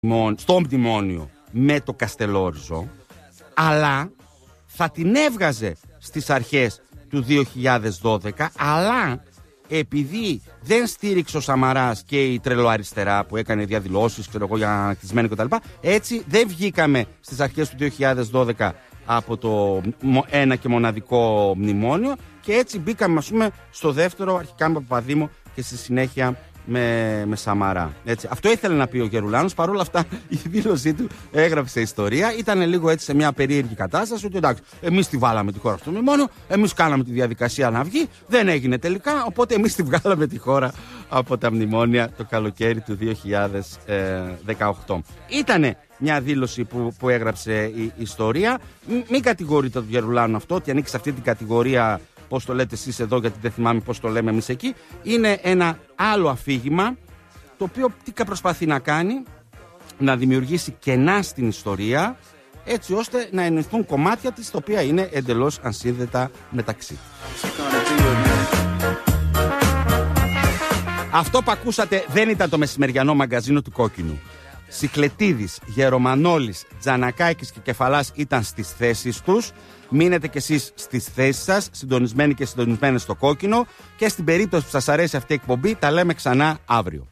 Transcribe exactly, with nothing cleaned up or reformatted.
στο μνημόνιο με το Καστελόριζο, αλλά θα την έβγαζε στις αρχές του δύο χιλιάδες δώδεκα, αλλά επειδή δεν στήριξε ο Σαμαράς και η τρελοαριστερά που έκανε διαδηλώσεις, ξέρω εγώ, για ανακτισμένη κτλ., έτσι δεν βγήκαμε στις αρχές του δύο χιλιάδες δώδεκα από το ένα και μοναδικό μνημόνιο και έτσι μπήκαμε, ας πούμε, στο δεύτερο, αρχικά με Παπαδήμο και στη συνέχεια με, με Σαμαρά. Έτσι. Αυτό ήθελε να πει ο Γερουλάνος. Παρ' όλα αυτά η δήλωσή του έγραψε ιστορία. Ήταν λίγο έτσι σε μια περίεργη κατάσταση. Ότι εντάξει, εμείς τη βάλαμε τη χώρα στο μνημόνιο, εμείς κάναμε τη διαδικασία να βγει. Δεν έγινε τελικά. Οπότε εμείς τη βγάλαμε τη χώρα από τα μνημόνια το καλοκαίρι του δύο χιλιάδες δεκαοκτώ. Ήτανε μια δήλωση που, που έγραψε η ιστορία. Μ, μην κατηγορείτε τον Γερουλάνο αυτό, ότι ανήκει σε αυτή την κατηγορία. Πώς το λέτε εσείς εδώ, γιατί δεν θυμάμαι πώς το λέμε εμείς εκεί. Είναι ένα άλλο αφήγημα, το οποίο τι προσπαθεί να κάνει, να δημιουργήσει κενά στην ιστορία, έτσι ώστε να ενωθούν κομμάτια της, τα οποία είναι εντελώς ασύνδετα μεταξύ. Αυτό που ακούσατε δεν ήταν το μεσημεριανό μαγκαζίνο του Κόκκινου. Σικλετίδης, Γερομανόλης, Τζανακάκης και Κεφαλάς ήταν στις θέσεις τους. Μείνετε κι εσείς στις θέσεις σας, συντονισμένοι και συντονισμένες στο Κόκκινο. Και στην περίπτωση που σας αρέσει αυτή η εκπομπή, τα λέμε ξανά αύριο.